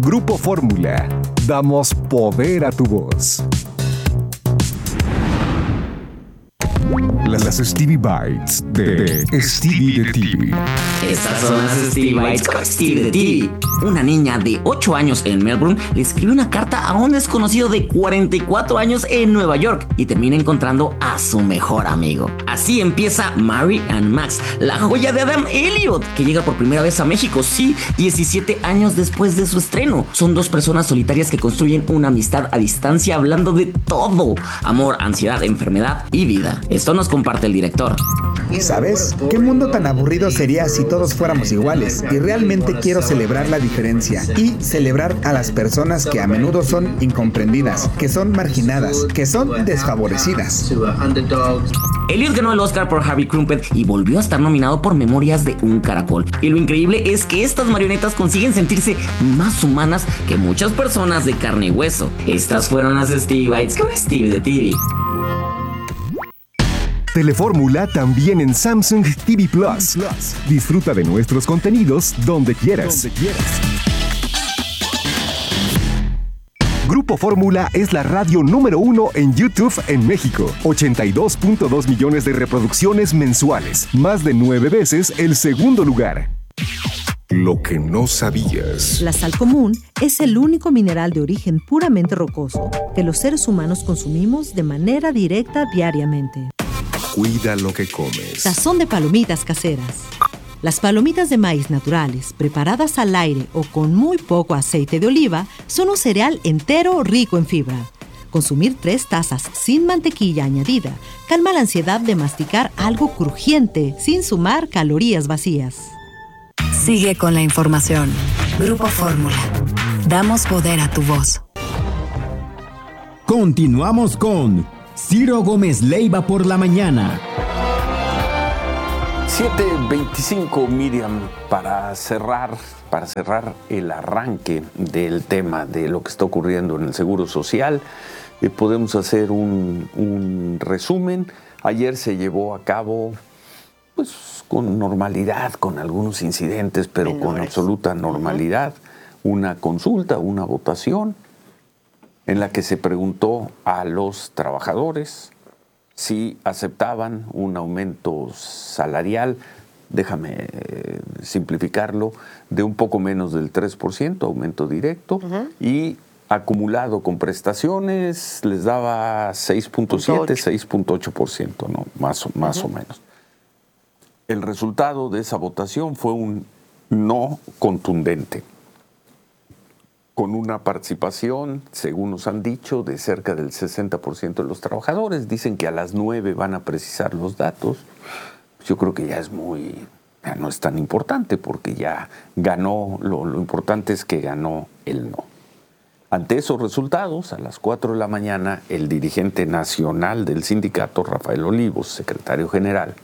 Grupo Fórmula. Damos poder a tu voz. Las Stevie Bites de Stevie de TV. Estas son las Stevie Bites con Stevie de TV. Una niña de 8 años en Melbourne le escribe una carta a un desconocido de 44 años en Nueva York y termina encontrando a su mejor amigo. Así empieza Mary and Max, la joya de Adam Elliot, que llega por primera vez a México, sí, 17 años después de su estreno. Son dos personas solitarias que construyen una amistad a distancia hablando de todo: amor, ansiedad, enfermedad y vida. Esto nos comparte el director. ¿Sabes? ¿Qué mundo tan aburrido sería si todos fuéramos iguales? Y realmente quiero celebrar la diferencia y celebrar a las personas que a menudo son incomprendidas, que son marginadas, que son desfavorecidas. Elliot ganó el Oscar por Harvey Crumpet y volvió a estar nominado por Memorias de un Caracol. Y lo increíble es que estas marionetas consiguen sentirse más humanas que muchas personas de carne y hueso. Estas fueron las Stevie Bites con Stevie de TV. Telefórmula también en Samsung TV Plus. Disfruta de nuestros contenidos donde quieras. Grupo Fórmula es la radio número 1 en YouTube en México. 82.2 millones de reproducciones mensuales. Más de 9 veces el segundo lugar. Lo que no sabías. La sal común es el único mineral de origen puramente rocoso que los seres humanos consumimos de manera directa diariamente. Cuida lo que comes. Sazón de palomitas caseras. Las palomitas de maíz naturales, preparadas al aire o con muy poco aceite de oliva, son un cereal entero rico en fibra. Consumir 3 tazas sin mantequilla añadida calma la ansiedad de masticar algo crujiente sin sumar calorías vacías. Sigue con la información. Grupo Fórmula. Damos poder a tu voz. Continuamos con Ciro Gómez Leiva por la mañana. 7:25, Miriam, para cerrar el arranque del tema de lo que está ocurriendo en el Seguro Social, podemos hacer un resumen. Ayer se llevó a cabo, pues con normalidad, con algunos incidentes, pero con absoluta normalidad, una consulta, una votación, en la que se preguntó a los trabajadores si aceptaban un aumento salarial, déjame simplificarlo, de un poco menos del 3%, aumento directo, y acumulado con prestaciones les daba 6.7, 6.8%, ¿no? Más o menos. El resultado de esa votación fue un no contundente, con una participación, según nos han dicho, de cerca del 60% de los trabajadores. Dicen que a las 9 van a precisar los datos. Yo creo que ya no es tan importante, porque ya ganó, lo importante es que ganó el no. Ante esos resultados, a las 4 de la mañana, el dirigente nacional del sindicato, Rafael Olivos, secretario general,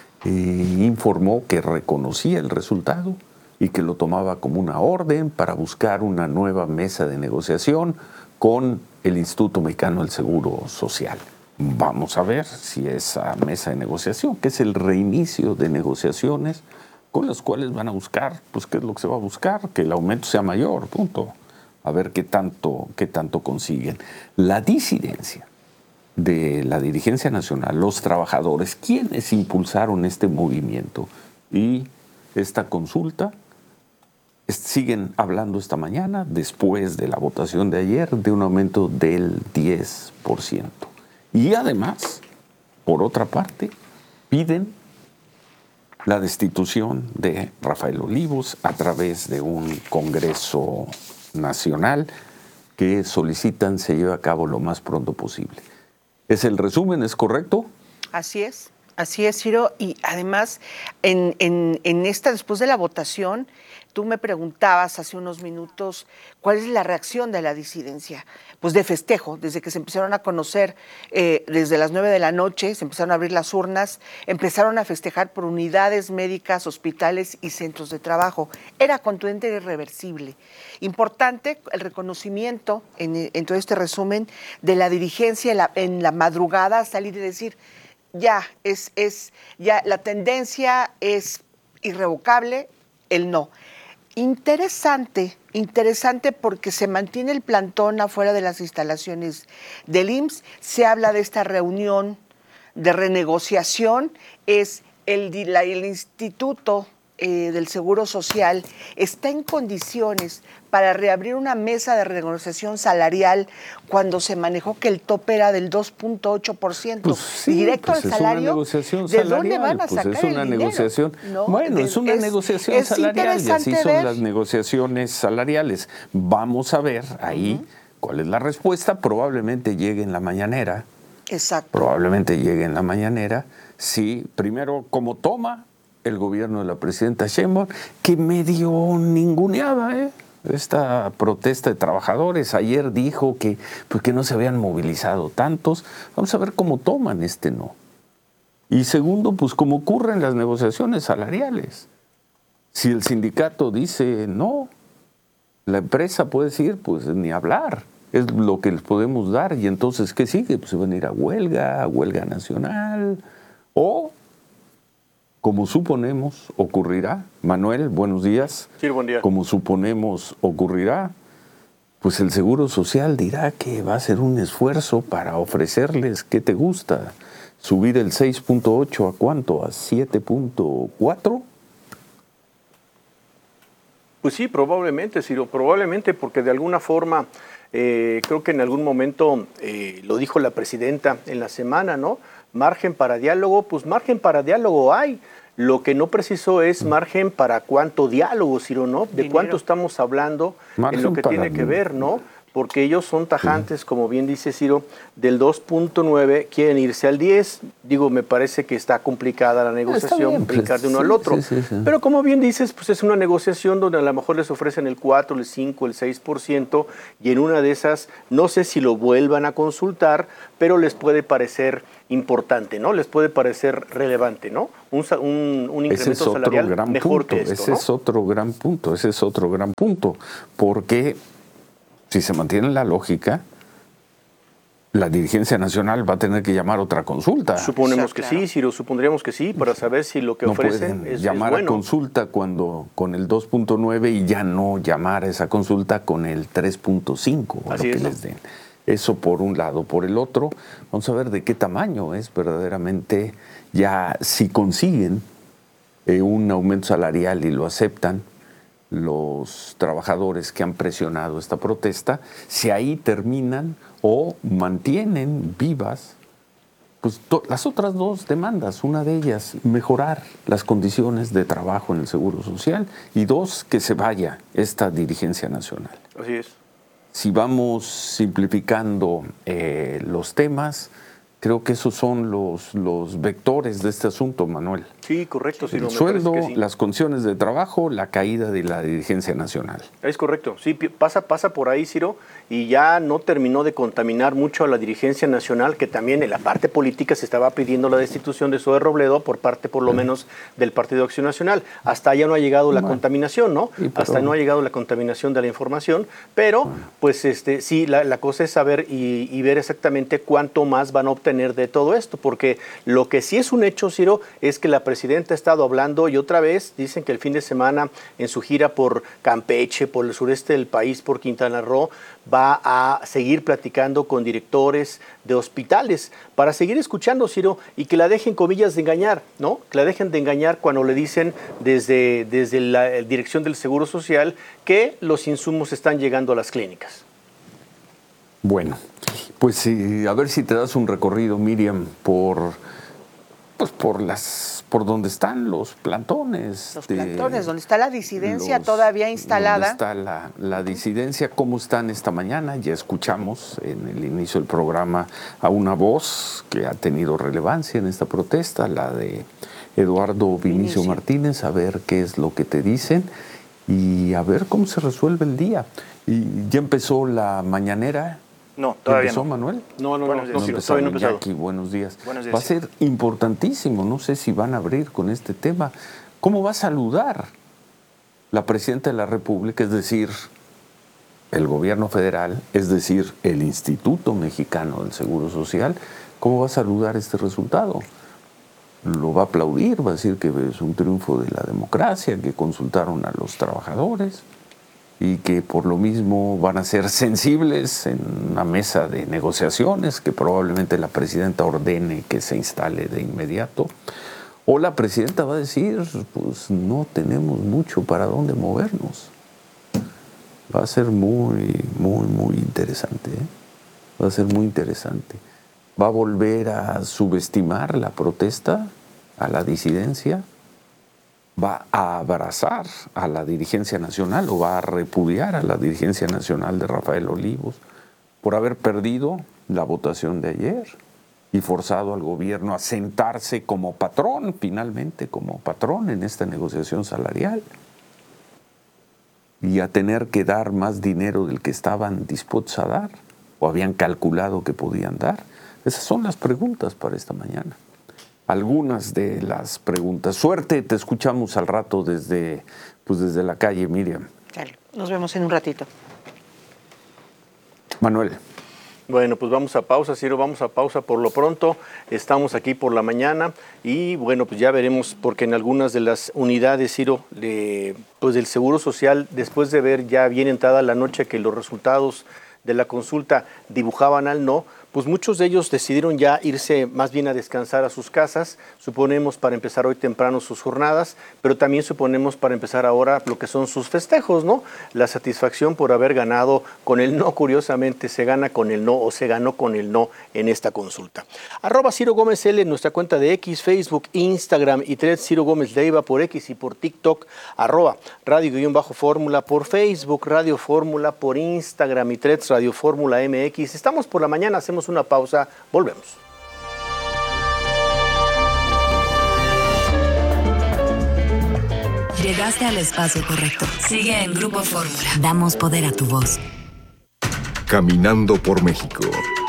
informó que reconocía el resultado y que lo tomaba como una orden para buscar una nueva mesa de negociación con el Instituto Mexicano del Seguro Social. Vamos a ver si esa mesa de negociación, que es el reinicio de negociaciones con las cuales van a buscar, pues qué es lo que se va a buscar, que el aumento sea mayor, punto. A ver qué tanto consiguen. La disidencia de la dirigencia nacional, los trabajadores, quienes impulsaron este movimiento y esta consulta, siguen hablando esta mañana, después de la votación de ayer, de un aumento del 10%. Y además, por otra parte, piden la destitución de Rafael Olivos a través de un Congreso Nacional que solicitan se lleve a cabo lo más pronto posible. ¿Es el resumen? ¿Es correcto? Así es, Ciro. Y además, después de la votación, tú me preguntabas hace unos minutos cuál es la reacción de la disidencia. Pues de festejo, desde que se empezaron a conocer, desde las 9 de la noche, se empezaron a abrir las urnas, empezaron a festejar por unidades médicas, hospitales y centros de trabajo. Era contundente e irreversible. Importante el reconocimiento, en todo este resumen, de la dirigencia en la madrugada, salir y decir, ya la tendencia es irrevocable, el no. Interesante porque se mantiene el plantón afuera de las instalaciones del IMSS. Se habla de esta reunión de renegociación. Es el Instituto del Seguro Social está en condiciones para reabrir una mesa de renegociación salarial cuando se manejó que el tope era del 2.8%. Pues sí, directo pues al es salario. una negociación ¿De salarial? dónde van a pues sacar es una el dinero? negociación. ¿No? Bueno, es una negociación salarial y así son ver. las negociaciones salariales. Vamos a ver ahí cuál es la respuesta. Probablemente llegue en la mañanera. Exacto. Probablemente llegue en la mañanera. Sí, primero como toma el gobierno de la presidenta Sheinbaum, que medio ninguneaba, esta protesta de trabajadores. Ayer dijo que, pues, que no se habían movilizado tantos. Vamos a ver cómo toman este no. Y segundo, pues como ocurren las negociaciones salariales. Si el sindicato dice no, la empresa puede decir, pues ni hablar. Es lo que les podemos dar. Y entonces, ¿qué sigue? Pues se van a ir a huelga nacional. O, como suponemos, ocurrirá. Manuel, buenos días. Sí, buen día. Como suponemos ocurrirá, pues el Seguro Social dirá que va a ser un esfuerzo para ofrecerles, ¿qué te gusta? ¿Subir el 6.8 a cuánto? ¿A 7.4? Pues sí, probablemente, Ciro, probablemente porque de alguna forma, creo que en algún momento lo dijo la presidenta en la semana, ¿no? Margen para diálogo, pues margen para diálogo hay. Lo que no precisó es margen para cuánto diálogo, Ciro, ¿no? De cuánto estamos hablando Margen en lo que tiene que ver, ¿no? Porque ellos son tajantes, como bien dice Ciro, del 2.9 quieren irse al 10. Digo, me parece que está complicada la negociación, brincar de uno al otro. Sí. Pero como bien dices, pues es una negociación donde a lo mejor les ofrecen el 4, el 5, el 6%, y en una de esas, no sé si lo vuelvan a consultar, pero les puede parecer importante, ¿no? Les puede parecer relevante, ¿no? Un incremento salarial mejor que esto, Ese ¿no? es otro gran punto, porque si se mantiene la lógica, la dirigencia nacional va a tener que llamar otra consulta. Suponemos que sí, Ciro, supondríamos que sí, para saber si lo que ofrecen pueden es llamar bueno. a consulta cuando con el 2.9 y ya no llamar a esa consulta con el 3.5. Así es, ¿no? Les den. Eso por un lado. Por el otro, vamos a ver de qué tamaño es verdaderamente, ya si consiguen un aumento salarial y lo aceptan los trabajadores que han presionado esta protesta, si ahí terminan o mantienen vivas pues las otras dos demandas. Una de ellas, mejorar las condiciones de trabajo en el Seguro Social, y dos, que se vaya esta dirigencia nacional. Así es. Si vamos simplificando los temas, creo que esos son los vectores de este asunto, Manuel. Sí, correcto. El sueldo, las condiciones de trabajo, la caída de la dirigencia nacional. Es correcto. Sí, pasa por ahí, Ciro, y ya no terminó de contaminar mucho a la dirigencia nacional, que también en la parte política se estaba pidiendo la destitución de Zoe Robledo por parte, por lo menos, del Partido Acción Nacional. Hasta allá no ha llegado la contaminación, ¿no? Hasta no ha llegado la contaminación de la información, pero, pues, sí, la cosa es saber y ver exactamente cuánto más van a obtener de todo esto, porque lo que sí es un hecho, Ciro, es que la presidenta ha estado hablando, y otra vez dicen que el fin de semana en su gira por Campeche, por el sureste del país, por Quintana Roo, va a seguir platicando con directores de hospitales para seguir escuchando, Ciro, y que la dejen, comillas, de engañar, ¿no? Que la dejen de engañar cuando le dicen desde la dirección del Seguro Social que los insumos están llegando a las clínicas. Bueno, pues a ver si te das un recorrido, Miriam, por donde están los plantones. Los plantones, donde está la disidencia todavía instalada. Donde está la disidencia, cómo están esta mañana. Ya escuchamos en el inicio del programa a una voz que ha tenido relevancia en esta protesta, la de Eduardo Vinicio Martínez, a ver qué es lo que te dicen y a ver cómo se resuelve el día. Y ya empezó la mañanera. No, todavía ¿Empezó, no. Manuel? No, todavía no empezado. empezado. Jackie, buenos días. Buenos días. Va a ser importantísimo, no sé si van a abrir con este tema. ¿Cómo va a saludar la presidenta de la República, es decir, el gobierno federal, es decir, el Instituto Mexicano del Seguro Social? ¿Cómo va a saludar este resultado? lo va a aplaudir, va a decir que es un triunfo de la democracia, que consultaron a los trabajadores y que por lo mismo van a ser sensibles en una mesa de negociaciones que probablemente la presidenta ordene que se instale de inmediato. O la presidenta va a decir, pues no tenemos mucho para dónde movernos. Va a ser muy, muy, muy interesante, ¿eh? Va a ser muy interesante. Va a volver a subestimar la protesta, a la disidencia, va a abrazar a la dirigencia nacional o va a repudiar a la dirigencia nacional de Rafael Olivos por haber perdido la votación de ayer y forzado al gobierno a sentarse como patrón, finalmente como patrón en esta negociación salarial y a tener que dar más dinero del que estaban dispuestos a dar o habían calculado que podían dar. Esas son las preguntas para esta mañana. Algunas de las preguntas. Suerte, te escuchamos al rato desde la calle, Miriam. Dale, nos vemos en un ratito. Manuel. Bueno, pues vamos a pausa, Ciro, vamos a pausa por lo pronto. Estamos aquí por la mañana y bueno, pues ya veremos, porque en algunas de las unidades, Ciro, pues del Seguro Social, después de ver ya bien entrada la noche que los resultados de la consulta dibujaban al no, pues muchos de ellos decidieron ya irse más bien a descansar a sus casas, suponemos para empezar hoy temprano sus jornadas, pero también suponemos para empezar ahora lo que son sus festejos, ¿no? La satisfacción por haber ganado con el no, curiosamente se gana con el no o se ganó con el no en esta consulta. @Ciro Gómez L en nuestra cuenta de X, Facebook, Instagram y Threads, Ciro Gómez Leiva por X y por TikTok, @Radio_Fórmula por Facebook, Radio Fórmula por Instagram y Threads, Radio Fórmula MX. Estamos por la mañana, hacemos una pausa, volvemos. Llegaste al espacio correcto. Sigue en Grupo Fórmula. Damos poder a tu voz. Caminando por México.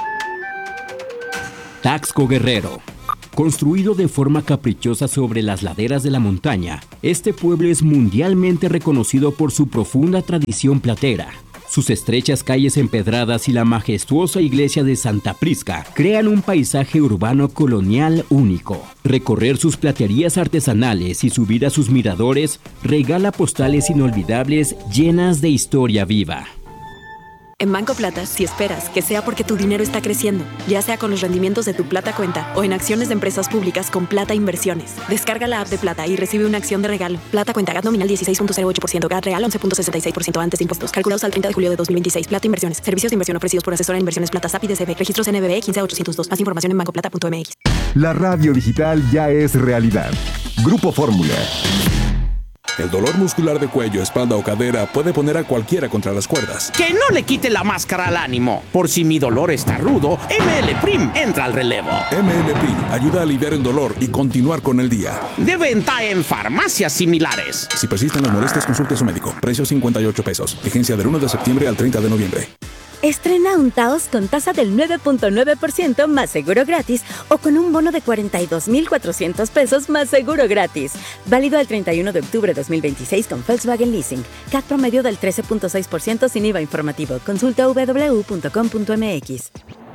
Taxco Guerrero. Construido de forma caprichosa sobre las laderas de la montaña, este pueblo es mundialmente reconocido por su profunda tradición platera. Sus estrechas calles empedradas y la majestuosa iglesia de Santa Prisca crean un paisaje urbano colonial único. Recorrer sus platerías artesanales y subir a sus miradores regala postales inolvidables llenas de historia viva. En Banco Plata, si esperas que sea porque tu dinero está creciendo, ya sea con los rendimientos de tu Plata Cuenta o en acciones de empresas públicas con Plata Inversiones, descarga la app de Plata y recibe una acción de regalo. Plata Cuenta, GAT nominal 16.08%, GAT real 11.66% antes de impuestos. Calculados al 30 de julio de 2026. Plata Inversiones. Servicios de inversión ofrecidos por asesora en inversiones Plata SAP y DCB. Registros NBBE 15802. Más información en bancoplata.mx. La radio digital ya es realidad. Grupo Fórmula. El dolor muscular de cuello, espalda o cadera puede poner a cualquiera contra las cuerdas. Que no le quite la máscara al ánimo. Por si mi dolor está rudo, ML Prim entra al relevo. ML Prim ayuda a aliviar el dolor y continuar con el día. De venta en farmacias similares. Si persisten las molestias, consulte a su médico. Precio $58. Vigencia del 1 de septiembre al 30 de noviembre. Estrena untados con tasa del 9.9% más seguro gratis o con un bono de $42,400 más seguro gratis. Válido al 31 de octubre de 2026 con Volkswagen Leasing. CAT promedio del 13.6% sin IVA informativo. Consulta www.com.mx.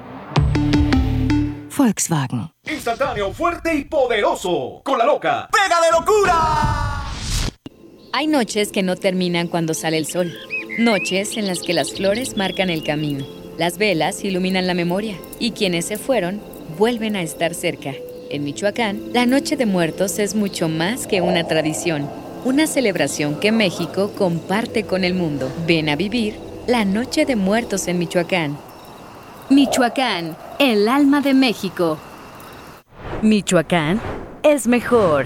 Volkswagen. Instantáneo, fuerte y poderoso. Con la loca. ¡Pega de locura! Hay noches que no terminan cuando sale el sol. Noches en las que las flores marcan el camino, las velas iluminan la memoria y quienes se fueron vuelven a estar cerca. En Michoacán, la Noche de Muertos es mucho más que una tradición, una celebración que México comparte con el mundo. Ven a vivir la Noche de Muertos en Michoacán. Michoacán, el alma de México. Michoacán es mejor.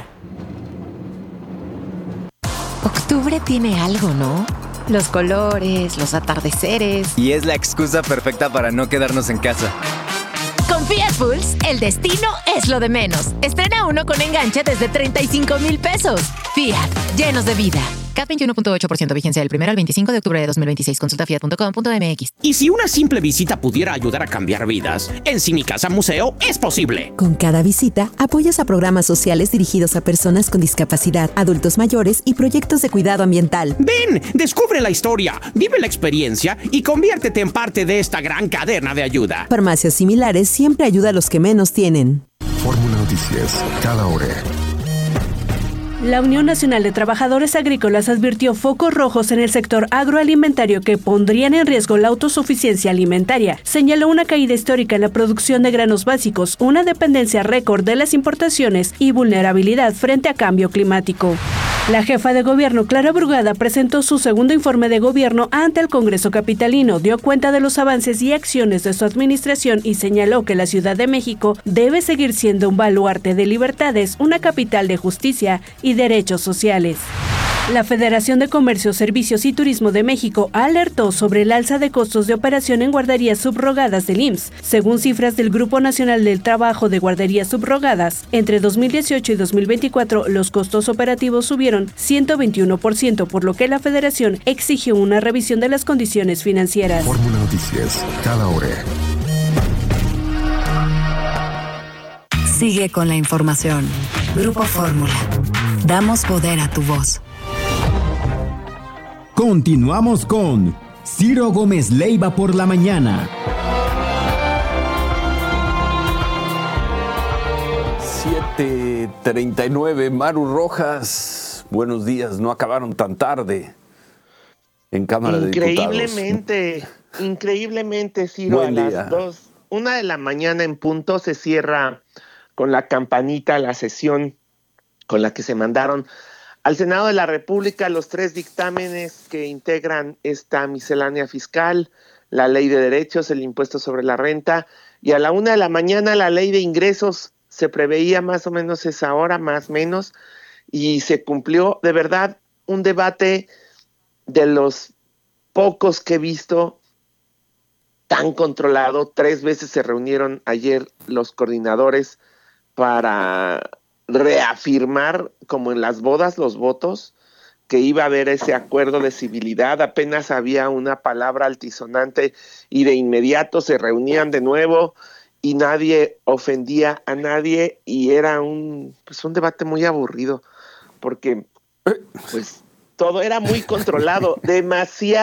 Octubre tiene algo, ¿no? Los colores, los atardeceres. Y es la excusa perfecta para no quedarnos en casa. Con Fiat Pulse, el destino es lo de menos. Estrena uno con enganche desde $35,000. Fiat, llenos de vida. CAT 21.8%, vigencia del 1 al 25 de octubre de 2026. Consulta fiat.com.mx. Y si una simple visita pudiera ayudar a cambiar vidas, en Cinicasa Museo es posible. Con cada visita, apoyas a programas sociales dirigidos a personas con discapacidad, adultos mayores y proyectos de cuidado ambiental. Ven, descubre la historia, vive la experiencia y conviértete en parte de esta gran cadena de ayuda. Farmacias similares siempre ayuda a los que menos tienen. Fórmula Noticias. noticias, cada hora. La Unión Nacional de Trabajadores Agrícolas advirtió focos rojos en el sector agroalimentario que pondrían en riesgo la autosuficiencia alimentaria. Señaló una caída histórica en la producción de granos básicos, una dependencia récord de las importaciones y vulnerabilidad frente a cambio climático. La jefa de gobierno, Clara Brugada, presentó su segundo informe de gobierno ante el Congreso capitalino, dio cuenta de los avances y acciones de su administración y señaló que la Ciudad de México debe seguir siendo un baluarte de libertades, una capital de justicia y derechos sociales. La Federación de Comercio, Servicios y Turismo de México alertó sobre el alza de costos de operación en guarderías subrogadas del IMSS. Según cifras del Grupo Nacional del Trabajo de Guarderías Subrogadas, entre 2018 y 2024 los costos operativos subieron 121%, por lo que la Federación exigió una revisión de las condiciones financieras. Fórmula Noticias, cada hora. Sigue con la información. Grupo Fórmula. Damos poder a tu voz. Continuamos con Ciro Gómez Leiva por la mañana. 7:39, Maru Rojas. Buenos días, no acabaron tan tarde en Cámara de Diputados. Increíblemente, Ciro, Buen a día. las 1:00 de la mañana en punto se cierra con la campanita la sesión con la que se mandaron al Senado de la República los 3 dictámenes que integran esta miscelánea fiscal, la ley de derechos, el impuesto sobre la renta, y a la 1:00 de la mañana la ley de ingresos. Se preveía más o menos esa hora, más o menos, y se cumplió. De verdad, un debate de los pocos que he visto tan controlado. 3 veces se reunieron ayer los coordinadores para reafirmar, como en las bodas, los votos, que iba a haber ese acuerdo de civilidad. Apenas había una palabra altisonante y de inmediato se reunían de nuevo y nadie ofendía a nadie, y era un debate muy aburrido porque pues todo era muy controlado, demasiado